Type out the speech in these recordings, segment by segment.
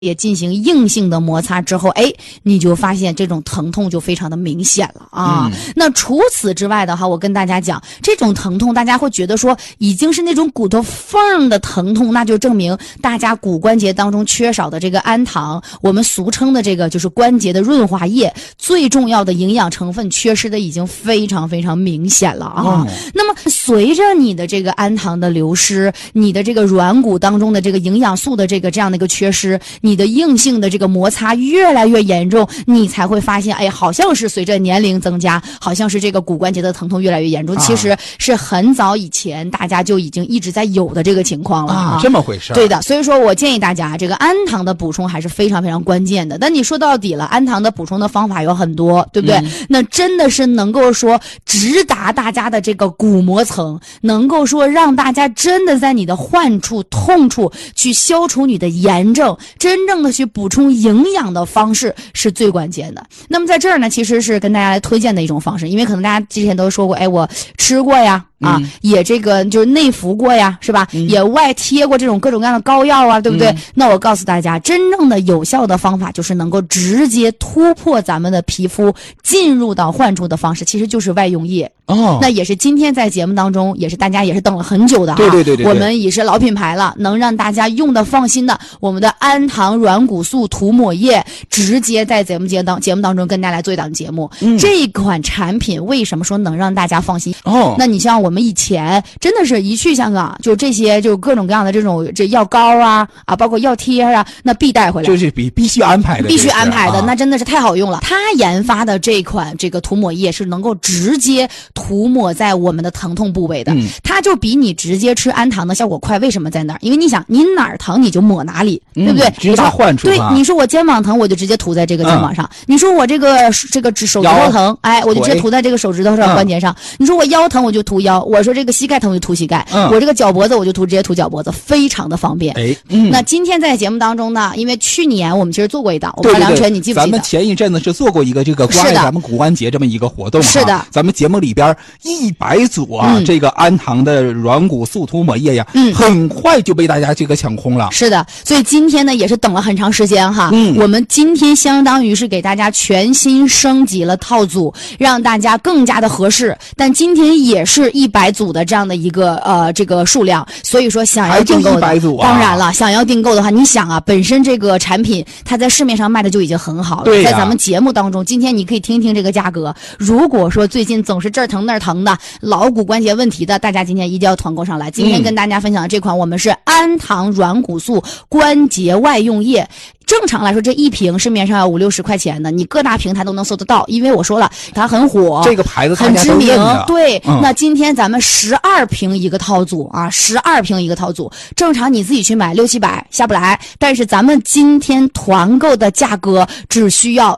也进行硬性的摩擦之后，你就发现这种疼痛就非常的明显了啊。那除此之外的话，我跟大家讲，这种疼痛大家会觉得说已经是那种骨头缝的疼痛，那就证明大家骨关节当中缺少的这个氨糖，我们俗称的这个就是关节的润滑液，最重要的营养成分缺失的已经非常非常明显了啊。那么随着你的这个氨糖的流失，你的这个软骨当中的这个营养素的这样的一个缺失，你的硬性的这个摩擦越来越严重，你才会发现，好像是随着年龄增加，好像是这个骨关节的疼痛越来越严重。其实是很早以前大家就已经一直在有的这个情况了这么回事。 对的，所以说我建议大家，这个氨糖的补充还是非常非常关键的。但你说到底了，氨糖的补充的方法有很多，对不对？那真的是能够说直达大家的这个骨膜层，能够说让大家真的在你的患处、痛处去消除你的炎症，真正的去补充营养的方式是最关键的。那么在这儿呢，其实是跟大家来推荐的一种方式，因为可能大家之前都说过，我吃过呀，也这个就是内服过呀，是吧？也外贴过这种各种各样的膏药啊，对不对？那我告诉大家，真正的有效的方法就是能够直接突破咱们的皮肤进入到患处的方式，其实就是外用液。那也是今天在节目当中，也是大家也是等了很久的对， 我们也是老品牌了，能让大家用的放心的，我们的氨糖软骨素涂抹液，直接在节目当中跟大家来做一档节目。这一款产品为什么说能让大家放心？那你像我们以前真的是一去香港，就这些就各种各样的这种药膏啊，包括药贴啊，那必带回来， 就是必须安排的， 那真的是太好用了。他研发的这款这个涂抹液是能够直接涂抹在我们的疼痛部位的，它就比你直接吃氨糖的效果快。为什么在哪儿？因为你想，你哪儿疼你就抹哪里，对不对？ 直达患处。 对，你说我肩膀疼，我就直接涂在这个肩膀上；你说我这个手指头疼，我就直接涂在这个手指头上关节上；你说我腰疼，我就涂腰；我说这个膝盖疼，我就涂膝盖；我这个脚脖子，我就直接涂脚脖子，非常的方便。那今天在节目当中呢，因为去年我们其实做过一档，我不知道梁晨你记不记得？ 咱们前一阵子是做过一个这个关于咱们骨关节这么一个活动， 是的。 咱们节目里边100组这个氨糖的软骨素涂抹液呀，很快就被大家这个抢空了。 是的，所以今天呢也是等了很长时间哈。我们今天相当于是给大家全新升级了套组，让大家更加的合适。但今天也是100组的这样的一个这个数量，所以说想要订购的， 还就100组当然了，想要订购的话，你想啊，本身这个产品它在市面上卖的就已经很好了， 对在咱们节目当中，今天你可以听听这个价格。如果说最近总是这儿疼那儿疼的，老骨关节问题的，大家今天一定要团购上来。今天跟大家分享的这款，我们是氨糖软骨素关节外用液。正常来说，这一瓶市面上要50-60块钱的，你各大平台都能搜得到。因为我说了，它很火， 这个牌子很知名。对， 嗯， 那今天咱们12瓶一个套组啊，12瓶一个套组，正常你自己去买600-700下不来，但是咱们今天团购的价格只需要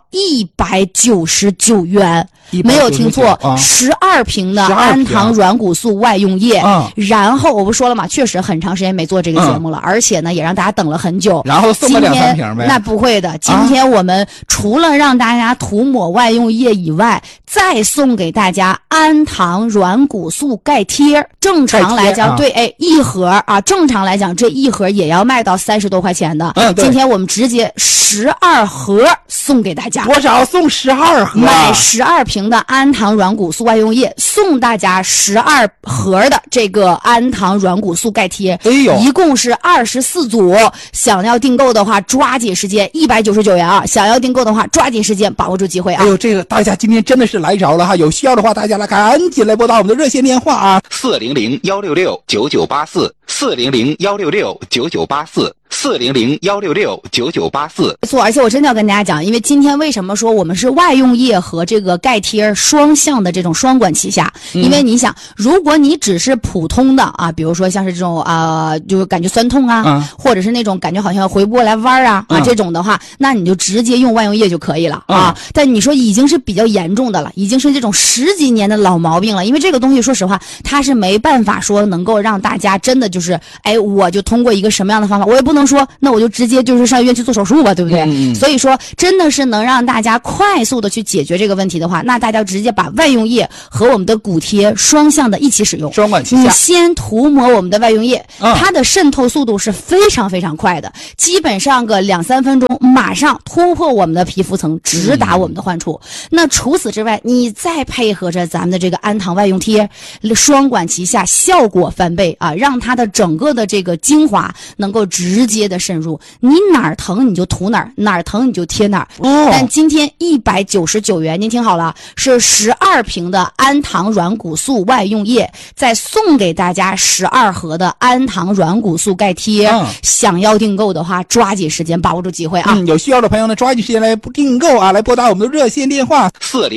199元。没有听错，12瓶的氨糖软骨素外用液。然后我不说了嘛，确实很长时间没做这个节目了，而且呢也让大家等了很久。 然后送了2-3瓶呗？ 那不会的，今天我们除了让大家涂抹外用液以外，再送给大家氨糖软骨素钙贴。正常来讲，对，一盒啊，正常来讲这一盒也要卖到30多块钱的。今天我们直接12盒送给大家。 多少送12盒？ 买12瓶的氨糖软骨素外用液，送大家12盒的这个氨糖软骨素钙贴。一共是24组。想要订购的话，抓紧时间，199元啊！想要订购的话，抓紧时间，把握住机会啊！ 这个大家今天真的是来着了哈！有需要的话，大家来赶紧来拨打我们的热线电话啊 ！400-166-9984，400-166-9984，400-166-9984。没错，而且我真的要跟大家讲，因为今天为什么说我们是外用液和这个钙贴双向的这种双管齐下？因为你想，如果你只是普通的啊，比如说像是这种就是感觉酸痛啊，或者是那种感觉好像回不过来弯啊这种的话，那你就直接用外用液就可以了啊。但你说已经是比较严重的了，已经是这种10几年的老毛病了，因为这个东西说实话，它是没办法说能够让大家真的就是我就通过一个什么样的方法，我也不能能说那我就直接就是上医院去做手术吧，对不对？所以说真的是能让大家快速的去解决这个问题的话，那大家直接把外用液和我们的骨贴双向的一起使用， 双管齐下。 你先涂抹我们的外用液，它的渗透速度是非常非常快的，基本上个2-3分钟马上突破我们的皮肤层，直达我们的患处。那除此之外，你再配合着咱们的这个安堂外用贴，双管齐下，效果翻倍啊，让它的整个的这个精华能够直接的渗入，你哪儿疼你就涂哪儿，哪儿疼你就贴哪儿。但今天199元，您听好了，是12瓶的安堂软骨素外用液，再送给大家12盒的安堂软骨素钙贴。想要订购的话，抓紧时间，把握住机会啊！ 有需要的朋友呢，抓紧时间来订购啊，来拨打我们的热线电话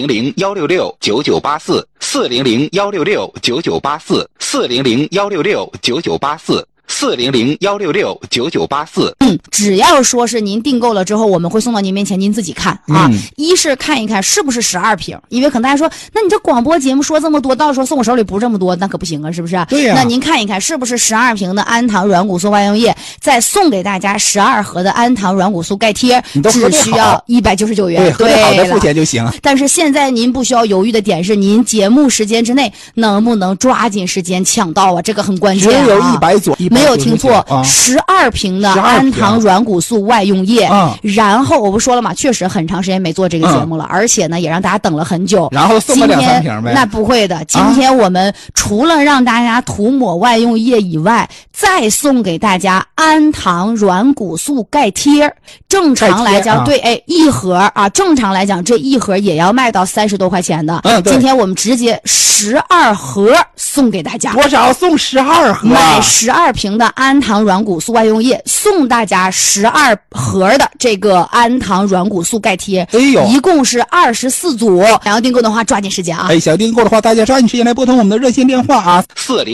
400-166-9984，400-166-9984，400-166-9984。 只要说是您订购了之后，我们会送到您面前，您自己看啊。一是看一看是不是12瓶，因为可能大家说，那你这广播节目说这么多，到时候送我手里不是这么多，那可不行啊，是不是？ 对呀。 那您看一看是不是12瓶的安堂软骨素外用液，再送给大家12盒的安堂软骨素钙贴，只需要199元。 对，好的付钱就行。 但是现在您不需要犹豫的点是，您节目时间之内能不能抓紧时间抢到啊？这个很关键啊。 只有100左右， 没有听错，12瓶的安堂软骨素外用液。然后我不说了嘛，确实很长时间没做这个节目了，而且呢也让大家等了很久。 然后送个2-3瓶呗？ 那不会的，今天我们除了让大家涂抹外用液以外，再送给大家安堂软骨素钙贴。正常来讲，对，一盒啊，正常来讲这一盒也要卖到30多块钱的。今天我们直接12盒送给大家。 多少？送12盒？ 买12瓶的安堂软骨素外用液，送大家12盒的这个安堂软骨素钙贴。一共是24组。想要订购的话，抓紧时间啊！ 想要订购的话，大家抓紧时间来拨通我们的热线电话啊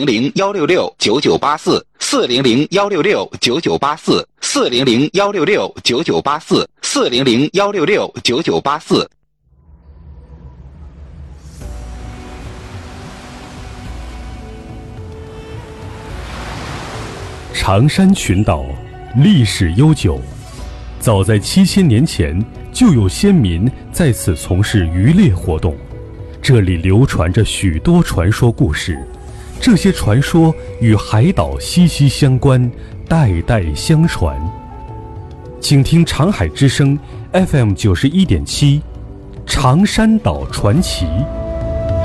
，400-166-9984，400-166-9984，400-166-9984。 长山群岛历史悠久，早在7000年前就有先民在此从事渔猎活动，这里流传着许多传说故事，这些传说与海岛息息相关，代代相传。请听长海之声 FM91.7，长山岛传奇。